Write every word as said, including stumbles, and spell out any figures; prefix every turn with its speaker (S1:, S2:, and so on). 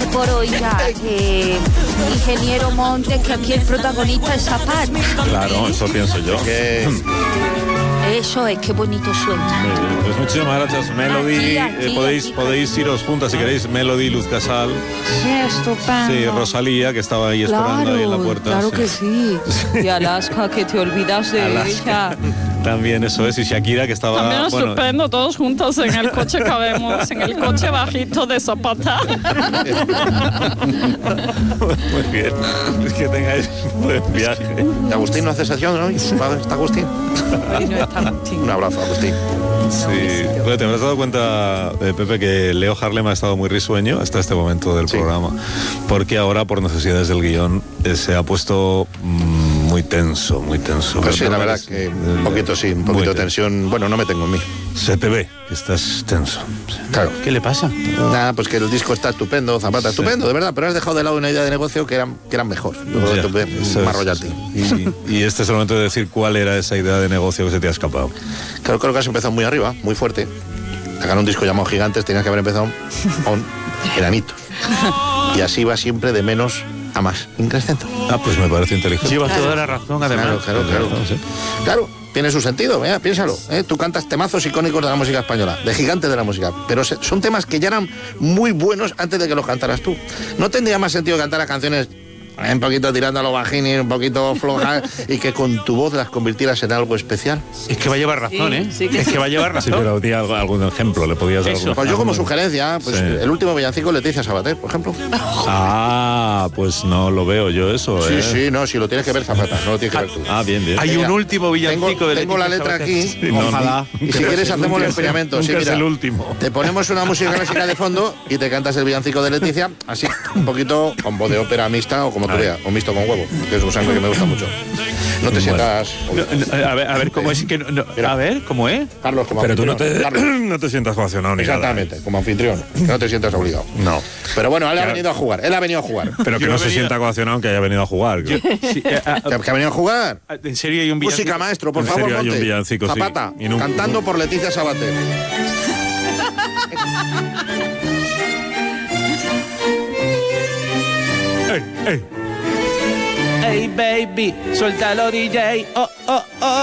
S1: por hoy ya, eh, ingeniero Montes, que aquí el protagonista es Zapata.
S2: Claro, eso pienso yo.
S3: Que...
S1: Eso es, qué bonito suena.
S2: Muy bien, pues muchísimas gracias, Melody.
S1: Aquí, aquí,
S2: eh, podéis,
S1: aquí,
S2: podéis iros juntas si queréis. Melody, Luz Casal.
S1: Sí, estupendo.
S2: Sí, Rosalía, que estaba ahí esperando
S1: Claro,
S2: ahí en la puerta.
S1: claro
S2: sí.
S1: que sí. Y Alaska, que te olvidas de
S2: Alaska.
S1: ella.
S2: También eso es, y Shakira, que estaba...
S4: También
S2: bueno,
S4: estupendo, todos juntos en el coche cabemos, en el coche bajito de Zapata.
S2: muy bien, es que tengáis un buen viaje.
S3: Agustín no hace sesión hoy. ¿Está Agustín?
S4: Y no está Martín.
S3: Un abrazo, Agustín.
S2: Sí, bueno, te habrás dado cuenta, eh, Pepe, que Leo Harlem ha estado muy risueño hasta este momento del
S3: Sí.
S2: programa, porque ahora, por necesidades del guión, eh, se ha puesto mm, muy tenso, muy tenso.
S3: Pues sí, la verdad
S2: Es-
S3: que un poquito sí, un
S2: muy
S3: poquito de
S2: tenso.
S3: tensión. Bueno, no me tengo en mí.
S2: Se te ve que estás tenso.
S3: Claro.
S5: ¿Qué le pasa?
S3: Nada, pues que el disco está estupendo, Zapata,
S2: Sí.
S3: estupendo, de verdad, pero has dejado de lado una idea de negocio que eran, que eran mejor. Luego
S2: Ya,
S3: de
S2: eso
S3: más
S2: es,
S3: royalty.
S2: sí. Y, y este es el momento de decir cuál era esa idea de negocio que se te ha escapado.
S3: Claro, creo que has empezado muy arriba, muy fuerte. Sacar un disco llamado Gigantes, tenías que haber empezado con Enanitos. Y así va siempre de menos a más, increscendo.
S2: Ah, pues me parece inteligente.
S5: Llevas toda la razón, además.
S3: Claro, claro, claro.
S2: Sí.
S3: Claro, tiene su sentido, ¿eh? Piénsalo. ¿eh? Tú cantas temazos icónicos de la música española, de gigantes de la música, pero se- son temas que ya eran muy buenos antes de que los cantaras tú. ¿No tendría más sentido cantar las canciones eh, un poquito tirando a los bajini, un poquito flojas, y que con tu voz las convirtieras en algo especial?
S5: Es que va a llevar razón,
S4: Sí,
S5: ¿eh?
S4: sí que
S5: es que va a llevar
S2: Sí,
S5: razón.
S2: pero di algo- algún ejemplo, le podías dar
S5: Eso.
S2: algún-
S3: Pues yo como
S2: algún-
S3: sugerencia, pues
S2: Sí.
S3: el último villancico Leticia Sabater, por ejemplo.
S2: Ah, pues no lo veo yo eso,
S3: Sí,
S2: ¿eh?
S3: sí, no, si lo tienes que ver Zapata, no lo tienes que ver tú.
S2: Ah, bien, bien.
S5: Hay
S3: Mira,
S5: un último villancico
S3: tengo,
S5: de
S3: tengo la
S5: Leticia
S3: letra
S5: Sabater.
S3: aquí.
S2: no,
S5: Ojalá.
S3: Y si
S2: Nunca
S3: quieres
S2: es-
S3: hacemos
S2: nunca
S3: el
S2: es-
S3: experimento.
S2: nunca
S3: Sí,
S2: es
S3: mira,
S2: el último.
S3: Te ponemos una música clásica de fondo y te cantas el villancico de Leticia, así, un poquito con voz de ópera mixta o como tú
S2: Ay.
S3: veas, o mixto con huevo, que es un sangre que me gusta mucho. No te sientas...
S5: No, no, a ver, a ver, ¿cómo es que no, no-
S3: Mira.
S5: a ver, ¿cómo es?
S3: Carlos, como
S2: Pero tú no
S3: anfitrión.
S2: te,
S3: Carlos,
S2: no te sientas coaccionado ni nada.
S3: exactamente, como anfitrión, que no te sientas obligado.
S2: No.
S3: Pero bueno, él ha
S2: Claro.
S3: venido a jugar, él ha venido a jugar.
S2: Pero que
S5: Yo
S2: no
S5: he
S2: se
S5: venido-
S2: sienta coaccionado que haya venido a jugar.
S5: Sí, eh, ah,
S3: ¿Que, que ha venido a jugar?
S5: ah, ¿En serio hay un villancico?
S3: Música, maestro, por
S2: En
S3: favor,
S2: serio, hay un
S3: ponte.
S2: villancico, sí.
S3: Zapata,
S2: Y no-
S3: cantando por Leticia Sabater.
S2: ¡Ey, ey!
S5: Hey baby, suéltalo D J. Oh, oh, oh.